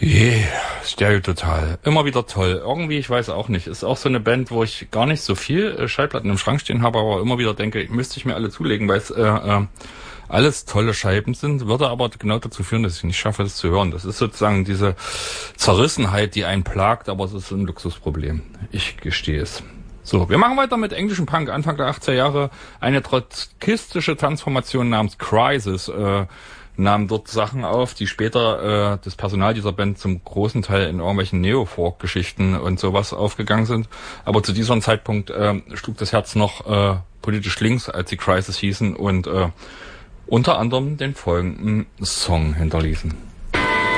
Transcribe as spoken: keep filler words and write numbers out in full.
Yeah, Stereo Total. Immer wieder toll. Irgendwie, ich weiß auch nicht. Ist auch so eine Band, wo ich gar nicht so viel Schallplatten im Schrank stehen habe, aber immer wieder denke, müsste ich mir alle zulegen, weil es äh, äh, alles tolle Scheiben sind, würde aber genau dazu führen, dass ich nicht schaffe, das zu hören. Das ist sozusagen diese Zerrissenheit, die einen plagt, aber es ist ein Luxusproblem. Ich gestehe es. So, wir machen weiter mit englischem Punk. Anfang der achtziger Jahre eine trotzkistische Transformation namens Crisis äh, nahm dort Sachen auf, die später äh, das Personal dieser Band zum großen Teil in irgendwelchen Neo-Folk-Geschichten und sowas aufgegangen sind. Aber zu diesem Zeitpunkt äh, schlug das Herz noch äh, politisch links, als die Crisis hießen und äh, unter anderem den folgenden Song hinterließen.